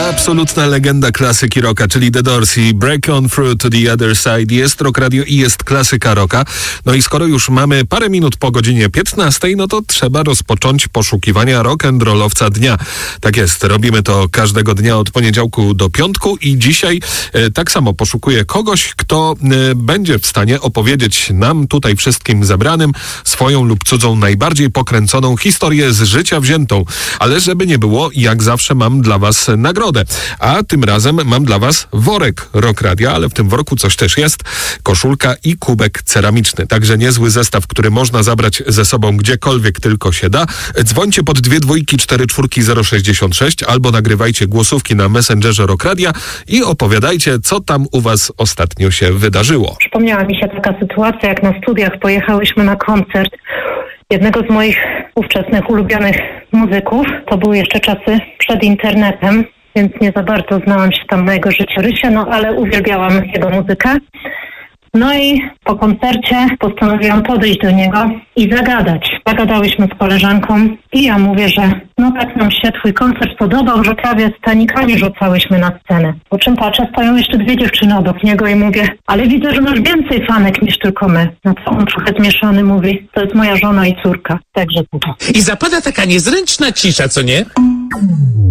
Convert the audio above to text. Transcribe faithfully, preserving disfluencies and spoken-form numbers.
Absolutna legenda klasyki rocka, czyli The Doors i Break On Through to the Other Side. Jest Rock Radio i jest klasyka rocka. No i skoro już mamy parę minut po godzinie piętnastej, no to trzeba rozpocząć poszukiwania rock'n'rollowca dnia. Tak jest, robimy to każdego dnia od poniedziałku do piątku i dzisiaj e, tak samo poszukuję kogoś, kto e, będzie w stanie opowiedzieć nam tutaj wszystkim zebranym swoją lub cudzą najbardziej pokręconą historię z życia wziętą. Ale żeby nie było, jak zawsze mam dla was nagrodę. A tym razem mam dla was worek Rock Radia, ale w tym worku coś też jest. Koszulka i kubek ceramiczny. Także niezły zestaw, który można zabrać ze sobą gdziekolwiek tylko się da. Dzwońcie pod dwie dwójki, cztery czwórki, zero sześćdziesiąt sześć albo nagrywajcie głosówki na Messengerze Rock Radia i opowiadajcie, co tam u was ostatnio się wydarzyło. Przypomniała mi się taka sytuacja, jak na studiach pojechałyśmy na koncert jednego z moich ówczesnych ulubionych muzyków. To były jeszcze czasy przed internetem, więc nie za bardzo znałam się tam na jego życiorysie, no ale uwielbiałam jego muzykę. No i po koncercie postanowiłam podejść do niego i zagadać. Zagadałyśmy z koleżanką i ja mówię, że no tak nam się twój koncert podobał, że prawie stanikami rzucałyśmy na scenę. Po czym patrzę, stoją jeszcze dwie dziewczyny obok niego i mówię, ale widzę, że masz więcej fanek niż tylko my. Na co on trochę zmieszany mówi, to jest moja żona i córka. Także to. I zapada taka niezręczna cisza, co nie?